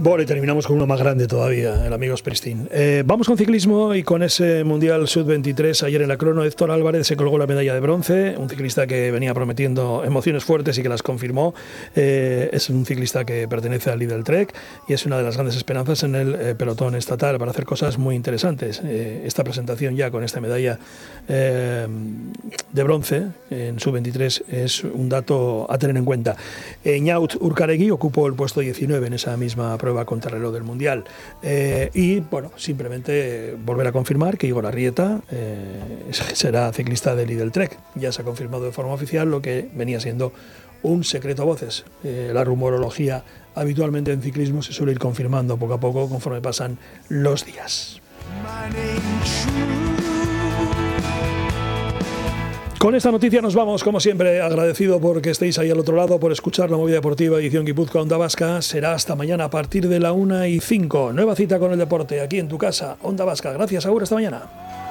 Bueno, y terminamos con uno más grande todavía, el amigo Springsteen. Vamos con ciclismo y con ese Mundial Sub-23. Ayer en la crono, Héctor Álvarez se colgó la medalla de bronce, un ciclista que venía prometiendo emociones fuertes y que las confirmó. Es un ciclista que pertenece al Lidl Trek y es una de las grandes esperanzas en el pelotón estatal para hacer cosas muy interesantes. Esta presentación ya con esta medalla de bronce en Sub-23 es un dato a tener en cuenta. Ñaut Urcaregui ocupó el puesto 19 en esa misma prueba contrarreloj del Mundial. Y bueno, simplemente volver a confirmar que Igor Arrieta será ciclista del Lidl Trek. Ya se ha confirmado de forma oficial lo que venía siendo un secreto a voces. La rumorología habitualmente en ciclismo se suele ir confirmando poco a poco conforme pasan los días. Con esta noticia nos vamos, como siempre, agradecido porque estéis ahí al otro lado, por escuchar la Movida Deportiva edición Guipúzcoa Onda Vasca. Será hasta mañana a partir de la 1:05. Nueva cita con el deporte aquí en tu casa, Onda Vasca. Gracias, Agur, hasta mañana.